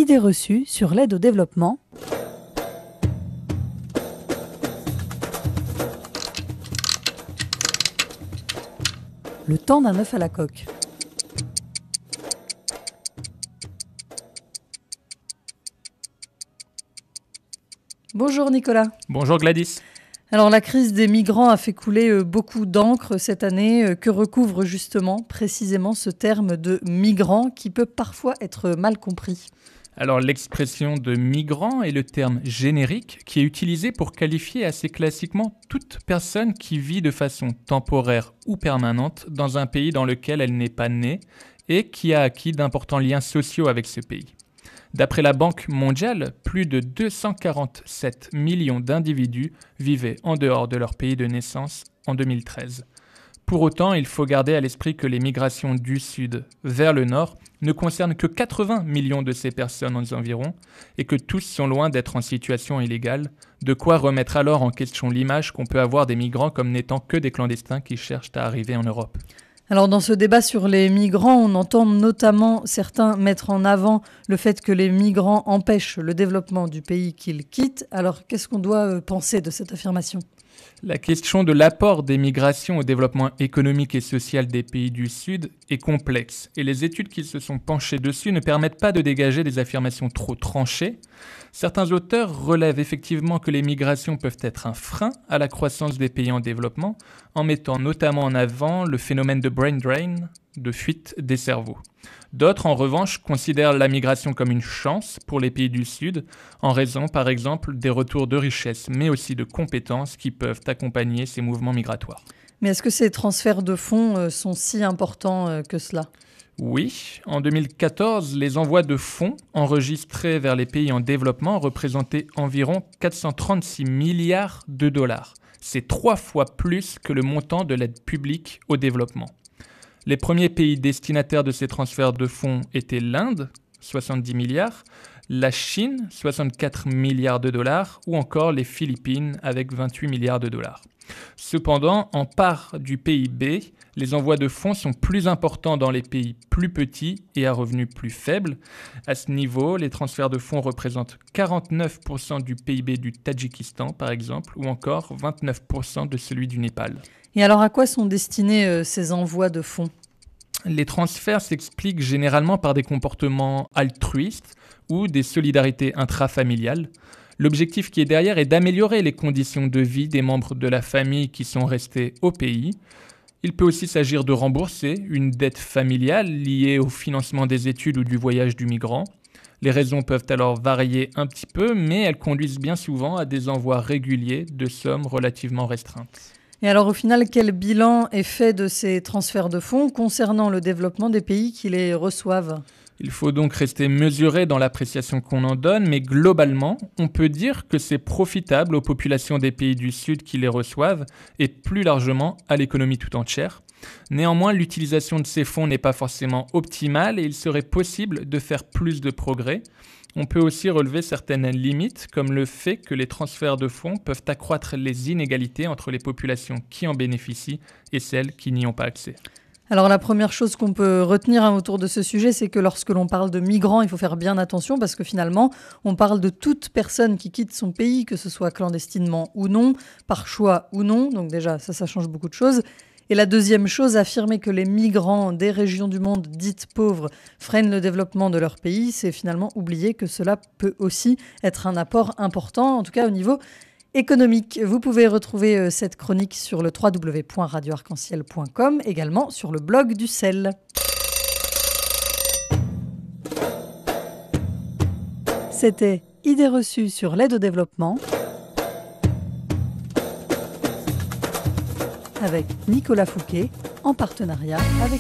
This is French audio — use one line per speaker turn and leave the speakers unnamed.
Idées reçues sur l'aide au développement. Le temps d'un œuf à la coque. Bonjour Nicolas.
Bonjour Gladys.
Alors la crise des migrants a fait couler beaucoup d'encre cette année. Que recouvre justement précisément ce terme de migrant qui peut parfois être mal compris ?
Alors l'expression de migrant est le terme générique qui est utilisé pour qualifier assez classiquement toute personne qui vit de façon temporaire ou permanente dans un pays dans lequel elle n'est pas née et qui a acquis d'importants liens sociaux avec ce pays. D'après la Banque mondiale, plus de 247 millions d'individus vivaient en dehors de leur pays de naissance en 2013. Pour autant, il faut garder à l'esprit que les migrations du sud vers le nord ne concernent que 80 millions de ces personnes environ et que tous sont loin d'être en situation illégale, de quoi remettre alors en question l'image qu'on peut avoir des migrants comme n'étant que des clandestins qui cherchent à arriver en Europe.
Alors dans ce débat sur les migrants, on entend notamment certains mettre en avant le fait que les migrants empêchent le développement du pays qu'ils quittent. Alors qu'est-ce qu'on doit penser de cette affirmation ?
La question de l'apport des migrations au développement économique et social des pays du Sud est complexe et les études qui se sont penchées dessus ne permettent pas de dégager des affirmations trop tranchées. Certains auteurs relèvent effectivement que les migrations peuvent être un frein à la croissance des pays en développement en mettant notamment en avant le phénomène de brain drain, de fuite des cerveaux. D'autres, en revanche, considèrent la migration comme une chance pour les pays du Sud, en raison, par exemple, des retours de richesses, mais aussi de compétences qui peuvent accompagner ces mouvements migratoires.
Mais est-ce que ces transferts de fonds sont si importants que cela ?
Oui, en 2014, les envois de fonds enregistrés vers les pays en développement représentaient environ 436 milliards de dollars. C'est 3 fois plus que le montant de l'aide publique au développement. Les premiers pays destinataires de ces transferts de fonds étaient l'Inde, 70 milliards, la Chine, 64 milliards de dollars, ou encore les Philippines avec 28 milliards de dollars. Cependant, en part du PIB, les envois de fonds sont plus importants dans les pays plus petits et à revenus plus faibles. À ce niveau, les transferts de fonds représentent 49% du PIB du Tadjikistan, par exemple, ou encore 29% de celui du Népal.
Et alors à quoi sont destinés ces envois de fonds ?
Les transferts s'expliquent généralement par des comportements altruistes ou des solidarités intrafamiliales. L'objectif qui est derrière est d'améliorer les conditions de vie des membres de la famille qui sont restés au pays. Il peut aussi s'agir de rembourser une dette familiale liée au financement des études ou du voyage du migrant. Les raisons peuvent alors varier un petit peu, mais elles conduisent bien souvent à des envois réguliers de sommes relativement restreintes.
Et alors au final, quel bilan est fait de ces transferts de fonds concernant le développement des pays qui les reçoivent ?
Il faut donc rester mesuré dans l'appréciation qu'on en donne, mais globalement, on peut dire que c'est profitable aux populations des pays du Sud qui les reçoivent et plus largement à l'économie tout entière. Néanmoins, l'utilisation de ces fonds n'est pas forcément optimale et il serait possible de faire plus de progrès. On peut aussi relever certaines limites, comme le fait que les transferts de fonds peuvent accroître les inégalités entre les populations qui en bénéficient et celles qui n'y ont pas accès.
Alors la première chose qu'on peut retenir autour de ce sujet, c'est que lorsque l'on parle de migrants, il faut faire bien attention parce que finalement, on parle de toute personne qui quitte son pays, que ce soit clandestinement ou non, par choix ou non. Donc déjà, ça change beaucoup de choses. Et la deuxième chose, affirmer que les migrants des régions du monde dites pauvres freinent le développement de leur pays, c'est finalement oublier que cela peut aussi être un apport important, en tout cas au niveau économique. Vous pouvez retrouver cette chronique sur le www.radioarc-en-ciel.com, également sur le blog du CEL. C'était Idées reçues sur l'aide au développement avec Nicolas Fouquet en partenariat avec